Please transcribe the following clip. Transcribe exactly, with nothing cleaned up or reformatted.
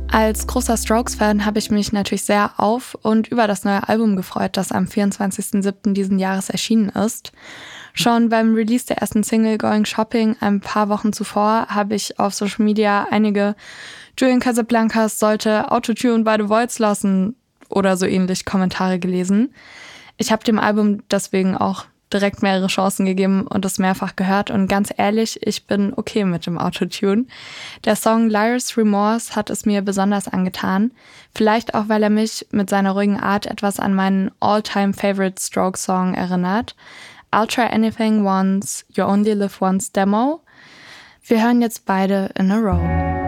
Als großer Strokes-Fan habe ich mich natürlich sehr auf und über das neue Album gefreut, das am vierundzwanzigsten siebten diesen Jahres erschienen ist. Schon beim Release der ersten Single Going Shopping ein paar Wochen zuvor habe ich auf Social Media einige Julian Casablancas sollte Autotune by the Voids lassen oder so ähnlich Kommentare gelesen. Ich habe dem Album deswegen auch direkt mehrere Chancen gegeben und es mehrfach gehört. Und ganz ehrlich, ich bin okay mit dem Autotune. Der Song Liar's Remorse hat es mir besonders angetan. Vielleicht auch, weil er mich mit seiner ruhigen Art etwas an meinen all-time-favorite Strokes-Song erinnert. I'll Try Anything Once, You Only Live Once Demo. Wir hören jetzt beide in a row.